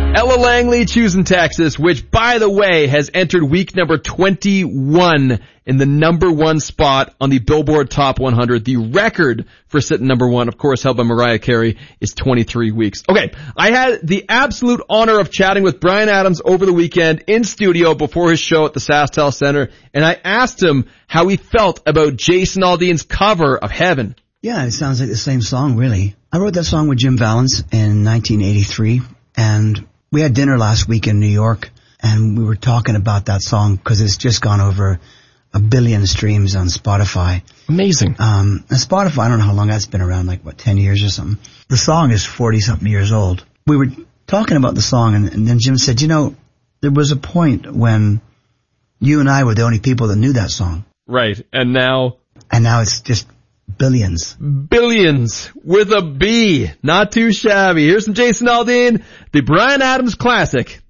Ella Langley, Choosing Texas, which, by the way, has entered week number 21 in the number one spot on the Billboard Top 100. The record for sitting number one, of course, held by Mariah Carey, is 23 weeks. Okay, I had the absolute honor of chatting with Bryan Adams over the weekend in studio before his show at the SaskTel Center, and I asked him how he felt about Jason Aldean's cover of Heaven. Yeah, it sounds like the same song, really. I wrote that song with Jim Vallance in 1983, and we had dinner last week in New York, and we were talking about that song because it's just gone over 1 billion streams on Spotify. Amazing. And Spotify, I don't know how long that's been around, 10 years or something. The song is 40-something years old. We were talking about the song, and then Jim said, there was a point when you and I were the only people that knew that song. Right, and now? And now it's just billions. Billions with a B. Not too shabby. Here's some Jason Aldean, the Bryan Adams classic.